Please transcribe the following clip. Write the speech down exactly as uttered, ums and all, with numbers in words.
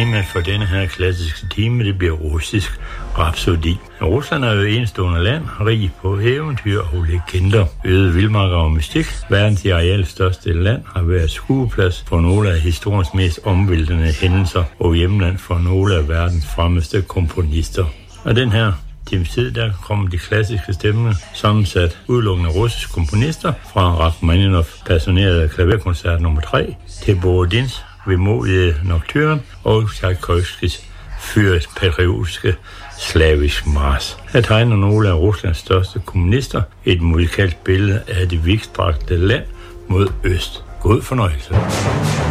Tema for denne her klassiske time, det bliver russisk rhapsodi. Rusland er jo et enestående land, rig på eventyr og legender, øde vildmarker og mystik. Verdens i areal største land har været skueplads for nogle af historiens mest omvæltende hændelser og hjemland for nogle af verdens fremmeste komponister. Og den her times tid, der kommer de klassiske stemmer, sammensat udelukkende russiske komponister, fra Rachmaninov passionerede klaverkoncert nummer tre til Borodins vemodige nocturne og Tchaikovskis fyret patriotiske slavisk mars. Her tegner nogle af Ruslands største komponister et musikalsk billede af det vidtstrakte land mod øst. God fornøjelse.